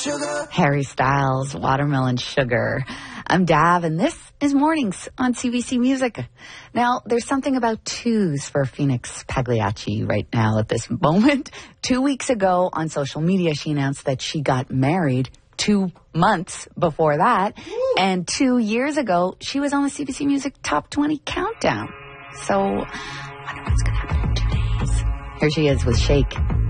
Harry Styles, Watermelon Sugar. I'm Dav, and this is Mornings on CBC Music. Now, there's something about twos for Phoenix Pagliacci right now at this moment. 2 weeks ago on social media, she announced that she got married 2 months before that. And 2 years ago, she was on the CBC Music Top 20 Countdown. So, I wonder what's going to happen in 2 days. Here she is with Shake.